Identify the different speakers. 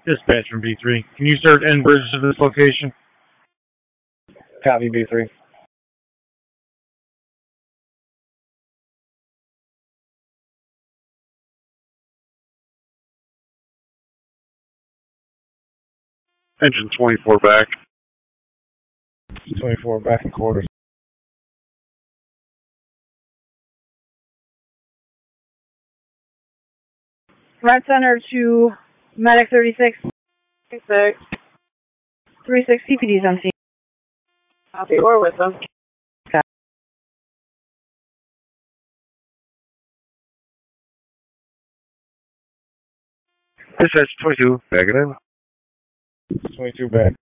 Speaker 1: Dispatch from B3. Can you start en bridge to this location?
Speaker 2: Copy B3.
Speaker 3: Engine 24 back.
Speaker 1: 24 back in quarters.
Speaker 4: Red Center to Medic 36. 36. 36 CPDs on scene.
Speaker 5: Copy, or with them.
Speaker 3: Dispatch 22, back it in.
Speaker 1: 22 back.